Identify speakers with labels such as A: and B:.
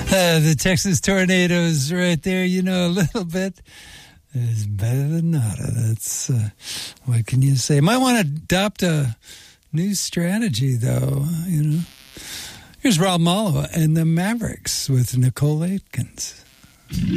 A: The Texas Tornadoes right there, you know, a little bit is better than nada. That's, what can you say? Might want to adopt a new strategy, though, you know. Here's Rob Mallow and the Mavericks with Nicole Aitkins.